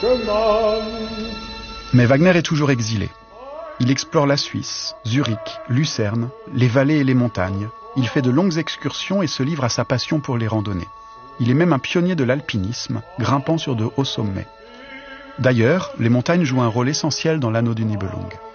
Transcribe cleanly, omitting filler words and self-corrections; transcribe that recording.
Mais Wagner est toujours exilé. Il explore la Suisse, Zurich, Lucerne, les vallées et les montagnes. Il fait de longues excursions et se livre à sa passion pour les randonnées. Il est même un pionnier de l'alpinisme, grimpant sur de hauts sommets. D'ailleurs, les montagnes jouent un rôle essentiel dans l'Anneau du Nibelung.